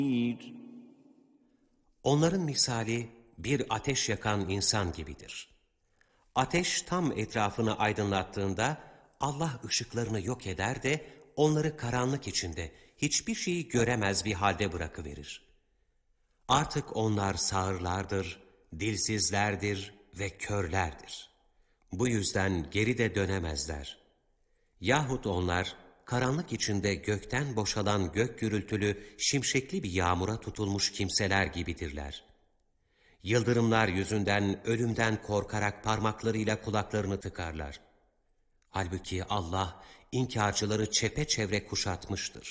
Onların misali bir ateş yakan insan gibidir. Ateş tam etrafını aydınlattığında Allah ışıklarını yok eder de onları karanlık içinde hiçbir şeyi göremez bir halde bırakıverir. Artık onlar sağırlardır, dilsizlerdir ve körlerdir. Bu yüzden geri de dönemezler. Yahut onlar karanlık içinde gökten boşalan gök gürültülü şimşekli bir yağmura tutulmuş kimseler gibidirler. Yıldırımlar yüzünden ölümden korkarak parmaklarıyla kulaklarını tıkarlar. Halbuki Allah inkarcıları çepeçevre kuşatmıştır.